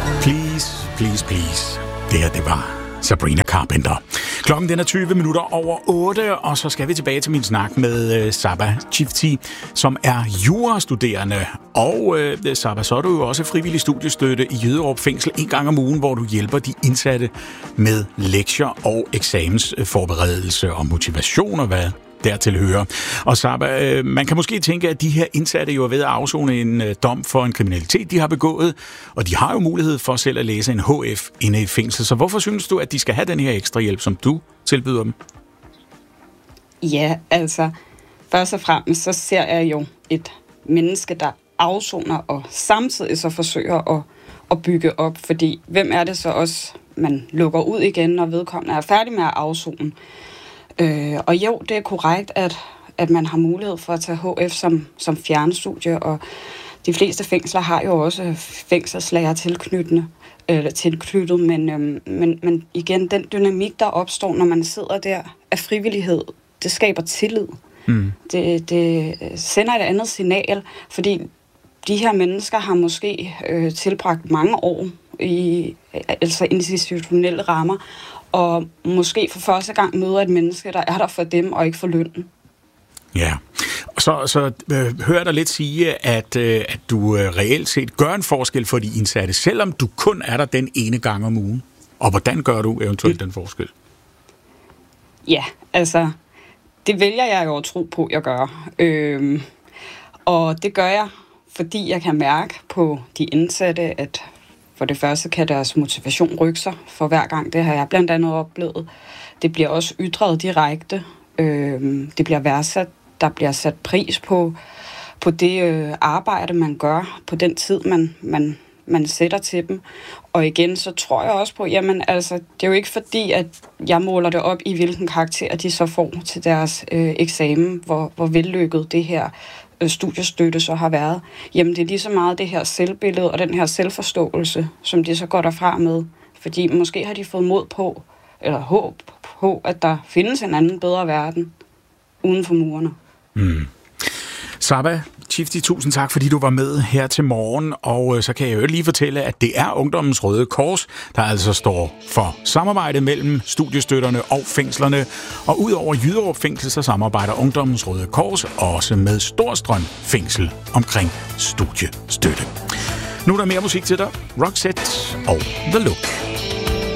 Please, please, please. Det her, det var Sabrina Carpenter. Klokken den er 20 minutter over 8, og så skal vi tilbage til min snak med Saba Chifti, som er jurastuderende. Og Saba, så er du jo også frivillig studiestøtte i Jyderup Fængsel en gang om ugen, hvor du hjælper de indsatte med lektier og eksamensforberedelse og motivation og hvad dertil hører. Og Saba, man kan måske tænke, at de her indsatte jo er ved at afsone en dom for en kriminalitet, de har begået, og de har jo mulighed for selv at læse en HF inde i fængsel. Så hvorfor synes du, at de skal have den her ekstra hjælp, som du tilbyder dem? Ja, altså, først og fremmest, så ser jeg jo et menneske, der afsoner og samtidig så forsøger at bygge op, fordi hvem er det så også, man lukker ud igen, når vedkommende er færdig med at afzone? Og jo, det er korrekt, at man har mulighed for at tage HF som fjernstudie, og de fleste fængsler har jo også fængselslærer tilknyttet, men igen, den dynamik, der opstår, når man sidder der af frivillighed, det skaber tillid. Det sender et andet signal, fordi de her mennesker har måske tilbragt mange år i altså institutionelle rammer, og måske for første gang møder et menneske, der er der for dem, og ikke for lønnen. Ja, så hører dig lidt sige, at du reelt set gør en forskel for de indsatte, selvom du kun er der den ene gang om ugen. Og hvordan gør du eventuelt den forskel? Ja, altså, det vælger jeg jo at tro på, jeg gør. Og det gør jeg, fordi jeg kan mærke på de indsatte, at for det første kan deres motivation rykke sig for hver gang. Det har jeg blandt andet oplevet. Det bliver også ytret direkte. Det bliver værdsat. Der bliver sat pris på det arbejde, man gør, på den tid, man sætter til dem. Og igen, så tror jeg også på, jamen altså, det er jo ikke fordi, at jeg måler det op i, hvilken karakter de så får til deres eksamen, hvor vellykket det her studiestøtte så har været. Jamen, det er lige så meget det her selvbillede og den her selvforståelse, som de så går derfra med. Fordi måske har de fået mod på, eller håb på, at der findes en anden bedre verden uden for murene. Saba Chifti, tusind tak, fordi du var med her til morgen, og så kan jeg jo lige fortælle, at det er Ungdommens Røde Kors, der altså står for samarbejde mellem studiestøtterne og fængslerne, og udover Jyderup Fængsel, så samarbejder Ungdommens Røde Kors også med Storstrøm Fængsel omkring studiestøtte. Nu er der mere musik til dig. Roxette og The Look.